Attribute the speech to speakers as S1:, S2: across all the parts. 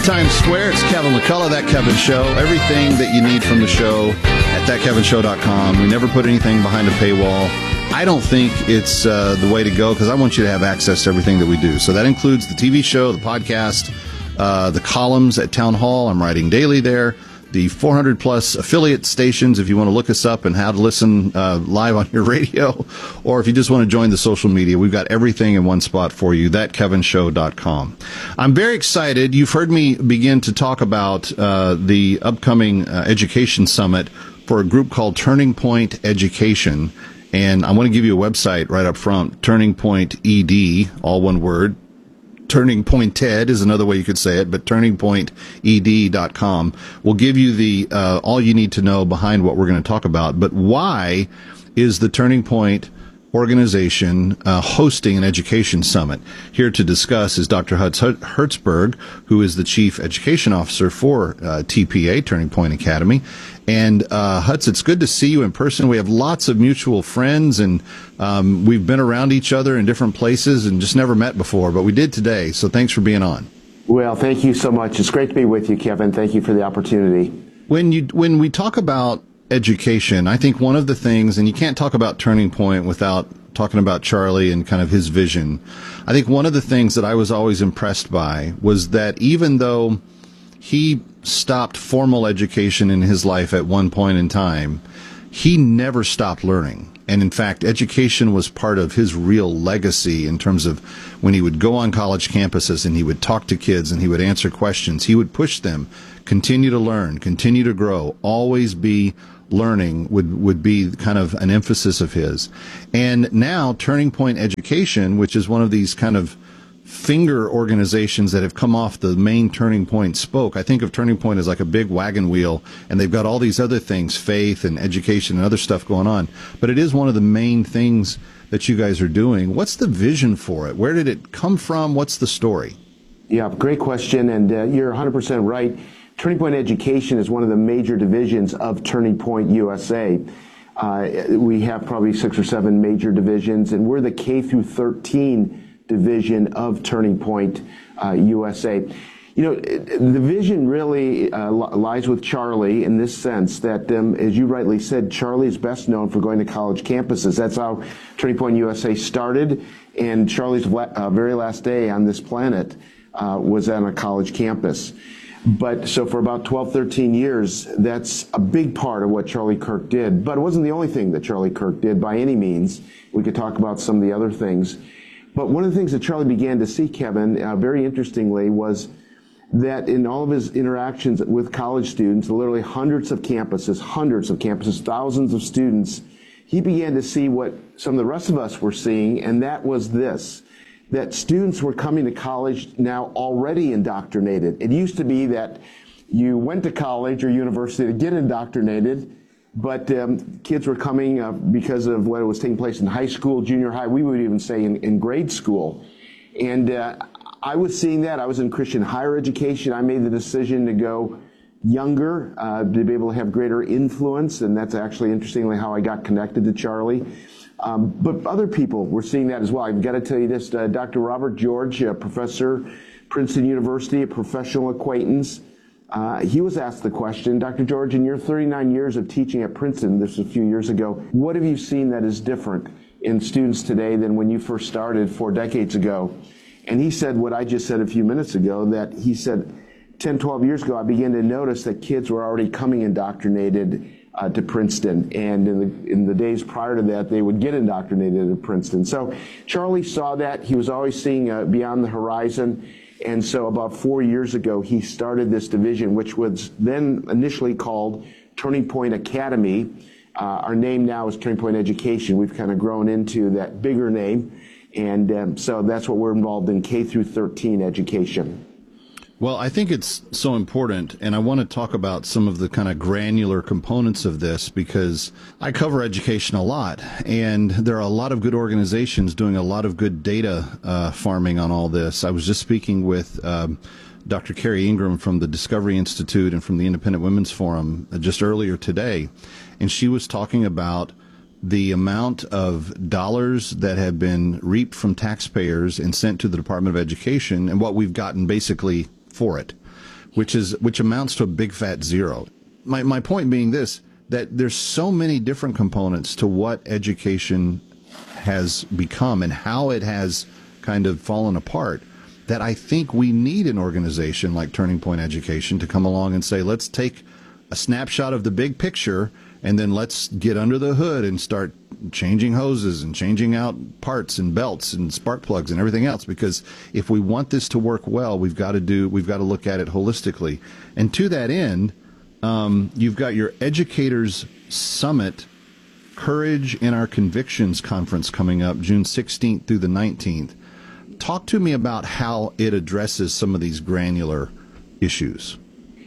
S1: Times Square. It's Kevin McCullough, That Kevin Show. Everything that you need from the show at thatkevinshow.com. We never put anything behind a paywall. I don't think it's the way to go because I want you to have access to everything that we do. So that includes the TV show, the podcast, the columns at Town Hall. I'm writing daily there. The 400-plus affiliate stations if you want to look us up and how to listen live on your radio, or if you just want to join the social media, we've got everything in one spot for you, thatkevinshow.com. I'm very excited. You've heard me begin to talk about the upcoming education summit for a group called Turning Point Education, and I want to give you a website right up front, Turning Point ED, all one word. Turning Point TED is another way you could say it, but turningpointed.com will give you the all you need to know behind what we're going to talk about. But why is the Turning Point organization hosting an education summit? Here to discuss is Dr. Hutz Hertzberg, who is the Chief Education Officer for TPA, Turning Point Academy. And Hutz, it's good to see you in person. We have lots of mutual friends, and we've been around each other in different places and just never met before, but we did today. So thanks for being on.
S2: Well, thank you so much. It's great to be with you, Kevin. Thank you for the opportunity.
S1: When we talk about education, I think one of the things, and you can't talk about Turning Point without talking about Charlie and kind of his vision. I think one of the things that I was always impressed by was that even though he stopped formal education in his life at one point in time, he never stopped learning. And in fact, education was part of his real legacy in terms of when he would go on college campuses and he would talk to kids and he would answer questions. He would push them, continue to learn, continue to grow, always be learning would be kind of an emphasis of his. And now Turning Point Education, which is one of these kind of finger organizations that have come off the main Turning Point spoke. I think of Turning Point as like a big wagon wheel, and they've got all these other things, faith and education and other stuff going on. But it is one of the main things that you guys are doing. What's the vision for it? Where did it come from? What's the story?
S2: Yeah, great question, and you're 100% right. Turning Point Education is one of the major divisions of Turning Point USA. We have probably 6 or 7 major divisions, and we're the K through 13 division of Turning Point USA. You know, the vision really lies with Charlie in this sense that, as you rightly said, Charlie is best known for going to college campuses. That's how Turning Point USA started, and Charlie's very last day on this planet was on a college campus. But so for about 12, 13 years, that's a big part of what Charlie Kirk did. But it wasn't the only thing that Charlie Kirk did by any means. We could talk about some of the other things. But one of the things that Charlie began to see, Kevin, very interestingly, was that in all of his interactions with college students, literally hundreds of campuses, thousands of students, he began to see what some of the rest of us were seeing, and that was this, that students were coming to college now already indoctrinated. It used to be that you went to college or university to get indoctrinated, but kids were coming because of what was taking place in high school, junior high, we would even say in grade school. And I was seeing that. I was in Christian higher education. I made the decision to go younger, to be able to have greater influence, and that's actually, interestingly, how I got connected to Charlie. But other people were seeing that as well. I've got to tell you this, Dr. Robert George, a professor, Princeton University, a professional acquaintance, he was asked the question, Dr. George, in your 39 years of teaching at Princeton, this was a few years ago, what have you seen that is different in students today than when you first started 4 decades ago? And he said what I just said a few minutes ago, that he said 10, 12 years ago, I began to notice that kids were already coming indoctrinated to Princeton. And in the days prior to that, they would get indoctrinated at Princeton. So Charlie saw that. He was always seeing beyond the horizon. And so about 4 years ago, he started this division, which was then initially called Turning Point Academy. Our name now is Turning Point Education. We've kind of grown into that bigger name. And so that's what we're involved in, K through 13 education.
S1: Well, I think it's so important, and I want to talk about some of the kind of granular components of this because I cover education a lot, and there are a lot of good organizations doing a lot of good data farming on all this. I was just speaking with Dr. Carrie Ingram from the Discovery Institute and from the Independent Women's Forum just earlier today, and she was talking about the amount of dollars that have been reaped from taxpayers and sent to the Department of Education and what we've gotten basically for it. which amounts to a big fat zero. My point being this, that there's so many different components to what education has become and how it has kind of fallen apart, that I think we need an organization like Turning Point Education to come along and say, let's take a snapshot of the big picture and then let's get under the hood and start changing hoses and changing out parts and belts and spark plugs and everything else. Because if we want this to work well, we've got to look at it holistically. And to that end, you've got your Educators Summit, Courage in Our Convictions Conference coming up June 16th through the 19th. Talk to me about how it addresses some of these granular issues.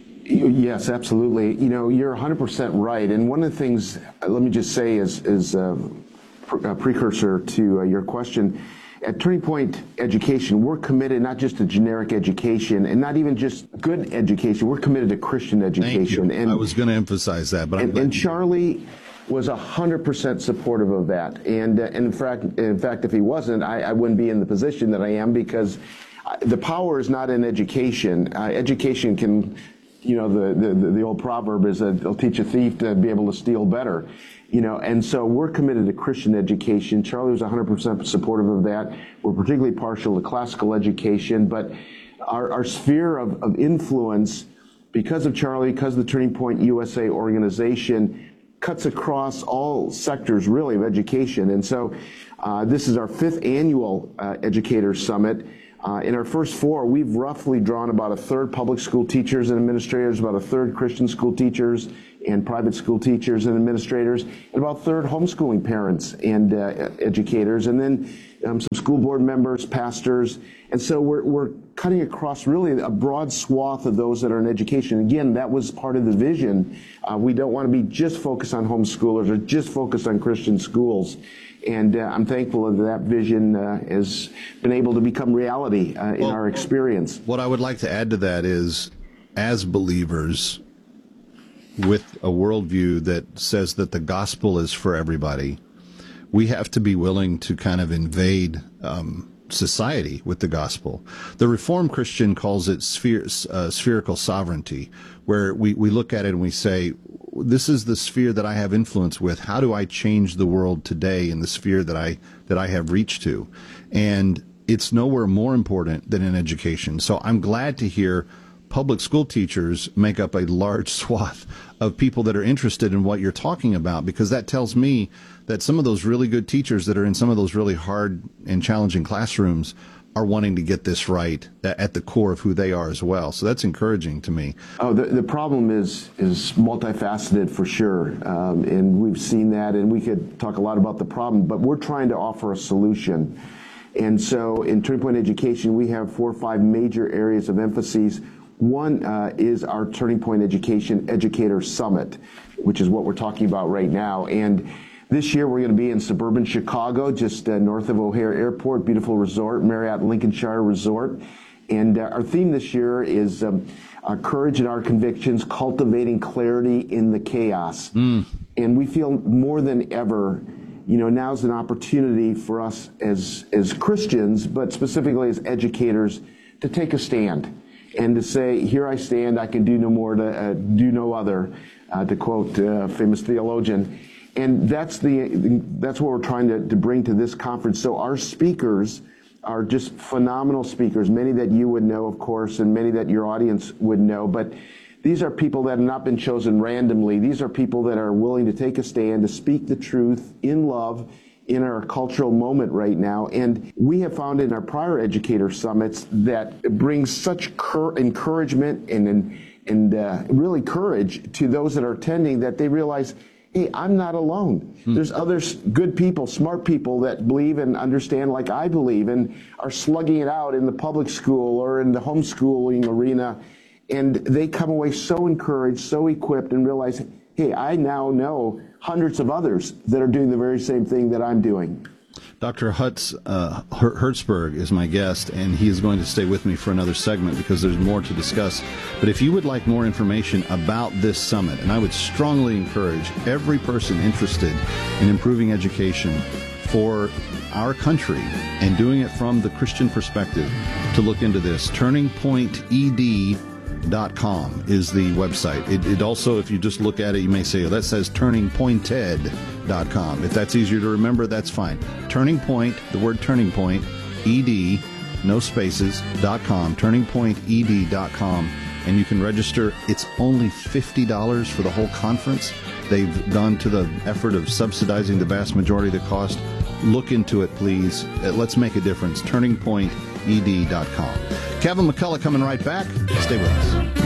S2: Yes, absolutely. You know, you're 100% right. And one of the things, let me just say as a precursor to your question, at Turning Point Education, we're committed not just to generic education and not even just good education. We're committed to Christian education.
S1: Thank you. And I was going to emphasize that. But
S2: and Charlie was 100% supportive of that. And in fact, if he wasn't, I wouldn't be in the position that I am, because the power is not in education. Education can, you know, the old proverb is that it'll teach a thief to be able to steal better. You know, and so we're committed to Christian education. Charlie was 100% supportive of that. We're particularly partial to classical education, but our sphere of influence, because of Charlie, because of the Turning Point USA organization, cuts across all sectors, really, of education. And so this is our 5th annual Educators Summit. In our first 4, we've roughly drawn about a third public school teachers and administrators, about a third Christian school teachers and private school teachers and administrators, and about a third homeschooling parents and educators, and then some school board members, pastors. And so we're cutting across really a broad swath of those that are in education. Again, that was part of the vision. We don't want to be just focused on homeschoolers or just focused on Christian schools. And I'm thankful that that vision has been able to become reality in our experience.
S1: What I would like to add to that is, as believers with a worldview that says that the gospel is for everybody, we have to be willing to kind of invade society with the gospel. The Reformed Christian calls it spherical sovereignty, where we look at it and we say, this is the sphere that I have influence with. How do I change the world today in the sphere that I have reached to? And it's nowhere more important than in education. So I'm glad to hear public school teachers make up a large swath of people that are interested in what you're talking about, because that tells me that some of those really good teachers that are in some of those really hard and challenging classrooms are wanting to get this right at the core of who they are as well. So that's encouraging to me.
S2: Oh, the problem is multifaceted for sure, and we've seen that, and we could talk a lot about the problem, but we're trying to offer a solution. And so in Turning Point Education, we have 4 or 5 major areas of emphasis. One is our Turning Point Education Educator Summit, which is what we're talking about right now. And this year we're going to be in suburban Chicago, just north of O'Hare Airport, beautiful resort, Marriott Lincolnshire Resort. And our theme this year is Courage in Our Convictions, Cultivating Clarity in the Chaos. And we feel more than ever, you know, now's an opportunity for us as Christians, but specifically as educators, to take a stand and to say, here I stand, I can do no more, to do no other, to quote a famous theologian. And that's what we're trying to bring to this conference. So our speakers are just phenomenal speakers, many that you would know, of course, and many that your audience would know. But these are people that have not been chosen randomly. These are people that are willing to take a stand, to speak the truth in love in our cultural moment right now. And we have found in our prior educator summits that it brings such encouragement and really courage to those that are attending, that they realize, hey, I'm not alone. There's other good people, smart people that believe and understand like I believe and are slugging it out in the public school or in the homeschooling arena. And they come away so encouraged, so equipped, and realize, hey, I now know hundreds of others that are doing the very same thing that I'm doing.
S1: Dr. Hutz Hertzberg is my guest, and he is going to stay with me for another segment because there's more to discuss. But if you would like more information about this summit, and I would strongly encourage every person interested in improving education for our country and doing it from the Christian perspective to look into this, turningpointed.com. turningpointed.com is the website. It also, if you just look at it, you may say, oh, that says turningpointed.com. If that's easier to remember, that's fine. Turning Point, the word Turning Point, ED, no spaces, .com, turningpointed.com, and you can register. It's only $50 for the whole conference. They've gone to the effort of subsidizing the vast majority of the cost. Look into it, please. Let's make a difference. turningpointed.com. Kevin McCullough coming right back. Stay with us.